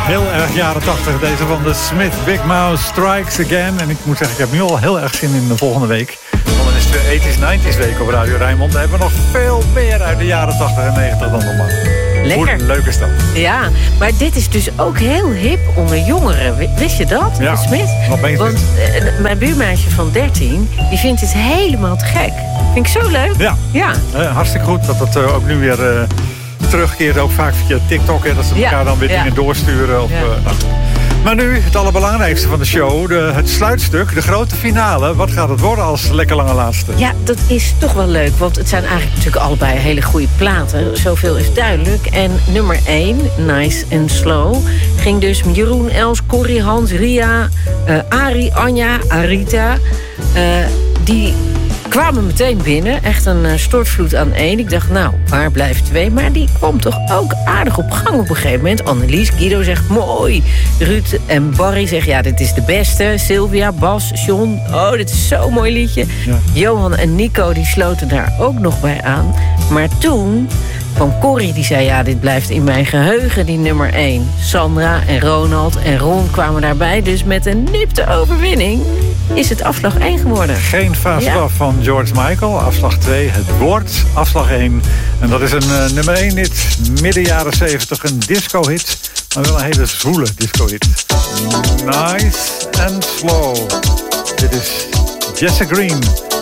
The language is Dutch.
Heel erg jaren 80. Deze van de Smith Big Mouth Strikes Again. En ik moet zeggen, ik heb nu al heel erg zin in de volgende week. Want dan is de 80s, 90s week op Radio Rijnmond. Daar hebben we nog veel meer uit de jaren 80 en 90 dan normaal. Lekker. Hoe leuk is dat? Ja, maar dit is dus ook heel hip onder jongeren. Wist je dat, Ja, Smith? wat ben je Want mijn buurmeisje van 13, die vindt het helemaal te gek. Vind ik zo leuk. Ja. Hartstikke goed dat dat ook nu weer terugkeert. Ook vaak via TikTok. Hè, dat ze elkaar dan weer dingen doorsturen. Of, nou. Maar nu het allerbelangrijkste van de show. Het sluitstuk, de grote finale. Wat gaat het worden als lekker lange laatste? Ja, dat is toch wel leuk. Want het zijn eigenlijk natuurlijk allebei hele goede platen. Zoveel is duidelijk. En nummer 1, Nice and Slow, ging dus Jeroen, Els, Corrie, Hans, Ria, Arie, Anja, Arita. Die kwamen meteen binnen. Echt een stortvloed aan 1. Ik dacht, nou, waar blijft 2? Maar die kwam toch ook aardig op gang op een gegeven moment. Annelies, Guido zegt, mooi. Ruud en Barry zeggen, ja, dit is de beste. Sylvia, Bas, John, oh, dit is zo'n mooi liedje. Ja. Johan en Nico, die sloten daar ook nog bij aan. Maar toen van Corrie, die zei, ja, dit blijft in mijn geheugen, die nummer 1. Sandra en Ronald en Ron kwamen daarbij. Dus met een nipte overwinning is het afslag 1 geworden. Geen fast af van George Michael. Afslag 2, het wordt afslag 1. En dat is een nummer 1 hit. Midden jaren 70, een disco-hit. Maar wel een hele zwoele disco-hit. Nice and Slow. Dit is Jesse Green.